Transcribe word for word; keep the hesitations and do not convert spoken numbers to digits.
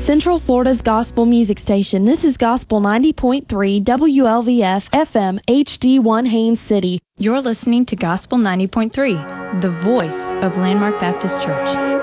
Central Florida's gospel music station. This is Gospel ninety point three W L V F F M H D one Haines City. You're listening to Gospel ninety point three, the voice of Landmark Baptist Church.